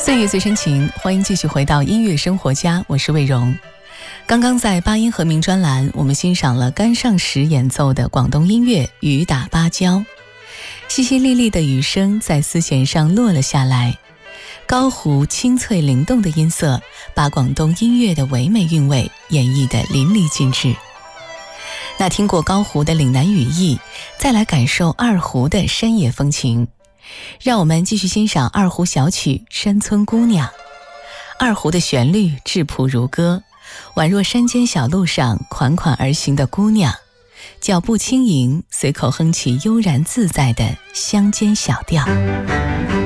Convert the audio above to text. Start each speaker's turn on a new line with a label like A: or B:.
A: 岁月最深情，欢迎继续回到音乐生活家，我是魏荣。刚刚在八音盒鸣专栏，我们欣赏了甘尚实演奏的广东音乐《雨打芭蕉》，淅淅沥沥的雨声在丝弦上落了下来，高胡清脆灵动的音色把广东音乐的唯美韵味演绎得淋漓尽致。那听过高胡的岭南语意，再来感受二胡的山野风情。让我们继续欣赏二胡小曲《山村姑娘》。二胡的旋律质朴如歌，宛若山间小路上款款而行的姑娘，脚步轻盈，随口哼起悠然自在的乡间小调。